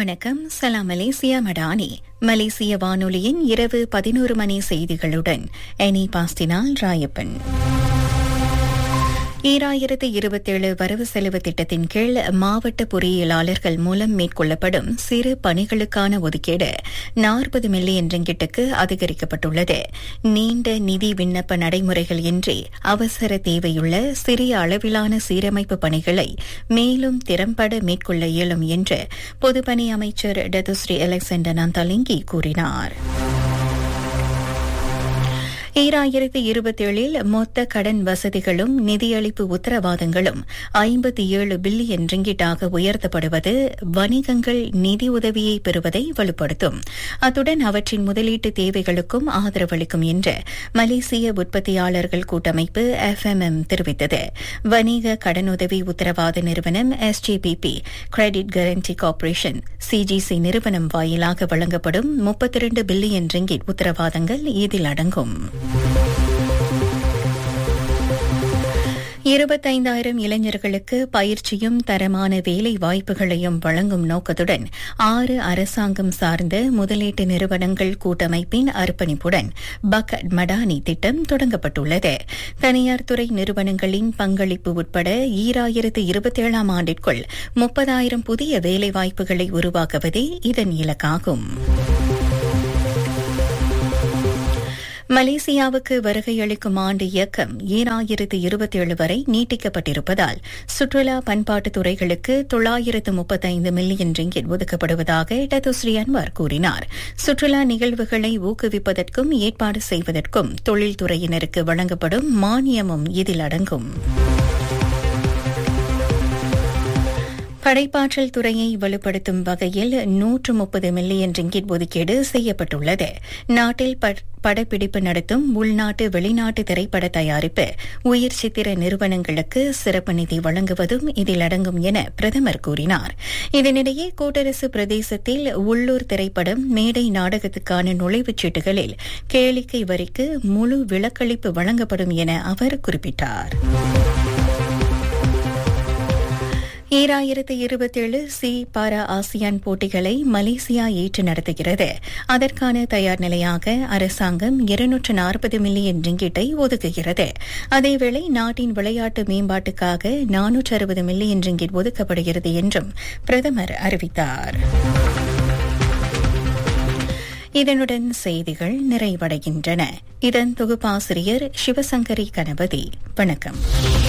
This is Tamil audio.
வணக்கம். சலாம் மலேசியா மடானி. மலேசிய வானொலியின் இரவு 11 மணி செய்திகளுடன் எனி பாஸ்டினால் ராயப்பன். 2027 வரவு செலவு திட்டத்தின் கீழ் மாவட்ட பொறியியலாளர்கள் மூலம் மேற்கொள்ளப்படும் சிறு பணிகளுக்கான ஒதுக்கீடு 40 மில்லியன் ரிங்கிட்டுக்கு அதிகரிக்கப்பட்டுள்ளது. நீண்ட நிதி விண்ணப்ப நடைமுறைகள் இன்றி அவசர தேவையுள்ள சிறிய அளவிலான சீரமைப்பு பணிகளை மேலும் திறம்பட மேற்கொள்ள இயலும் என்று பொதுப்பணி அமைச்சர் டத்துஸ்ரீ அலெக்சாண்டர் நந்தாலிங்கி கூறினார். 2027 மொத்த கடன் வசதிகளும் நிதியளிப்பு உத்தரவாதங்களும் 57 பில்லியன் ரிங்கிட்டாக உயர்த்தப்படுவது வணிகங்கள் நிதி உதவியை பெறுவதை வலுப்படுத்தும். அத்துடன் அவற்றின் முதலீட்டு தேவைகளுக்கும் ஆதரவளிக்கும் என்று மலேசிய உற்பத்தியாளர்கள் கூட்டமைப்பு FMM தெரிவித்தது. வணிக கடனுதவி உத்தரவாத நிறுவனம் SGPP, credit guarantee corporation CGC நிறுவனம் வாயிலாக வழங்கப்படும் 32 பில்லியன் ரிங்கிட் உத்தரவாதங்கள் இதில் அடங்கும். 25,000 இளைஞர்களுக்கு பயிற்சியும் தரமான வேலை வாய்ப்புகளையும் வழங்கும் நோக்கத்துடன் 6 அரசாங்கம் சார்ந்த முதலீட்டு நிறுவனங்கள் கூட்டமைப்பின் அர்ப்பணிப்புடன் பக்கட் மடானி திட்டம் தொடங்கப்பட்டுள்ளது. தனியார் துறை நிறுவனங்களின் பங்களிப்பு உட்பட 2027 ஆண்டிற்குள் 30,000 புதிய வேலை வாய்ப்புகளை உருவாக்குவதே இதன் இலக்காகும். மலேசியாவுக்கு வருகையளிக்கும் ஆண்டு இயக்கம் 2027 வரை நீட்டிக்கப்பட்டிருப்பதால் சுற்றுலா பண்பாட்டு துறைகளுக்கு 935 மில்லியன் ரிங்கிட் ஒதுக்கப்படுவதாக டத்துஸ்ரீ அன்வார் கூறினார். சுற்றுலா நிகழ்வுகளை ஊக்குவிப்பதற்கும் ஏற்பாடு செய்வதற்கும் தொழில்துறையினருக்கு வழங்கப்படும் மானியமும் இதில் அடங்கும். படைப்பாற்றல் துறையை வலுப்படுத்தும் வகையில் 130 மில்லியன் ரிங்கிட் ஒதுக்கீடு செய்யப்பட்டுள்ளது. நாட்டில் படப்பிடிப்பு நடத்தும் உள்நாட்டு வெளிநாட்டு திரைப்பட தயாரிப்பு உயிர் சித்திர நிறுவனங்களுக்கு சிறப்பு நிதி வழங்குவதும் இதில் அடங்கும் என பிரதமர் கூறினார். இதனிடையே கூட்டரசு பிரதேசத்தில் உள்ளூர் திரைப்படம் மேடை நாடகத்துக்கான நுழைவுச் சீட்டுகளில் கேளிக்கை வரிக்கு முழு விலக்களிப்பு வழங்கப்படும் என அவர் குறிப்பிட்டார். 2027 சி பாரா ஆசியான் போட்டிகளை மலேசியா ஏற்று நடத்துகிறது. அதற்கான தயார் நிலையாக அரசாங்கம் 240 மில்லியன் ரிங்கிட்டை ஒதுக்குகிறது. அதேவேளை நாட்டின் விளையாட்டு மேம்பாட்டுக்காக 460 மில்லியன் ரிங்கிட் ஒதுக்கப்படுகிறது என்றும் பிரதமர் அறிவித்தார். இதனுடன் செய்திகள் நிறைவடைகின்றன. இதன் தொகுப்பாசிரியர் சிவசங்கரி கணபதி. வணக்கம்.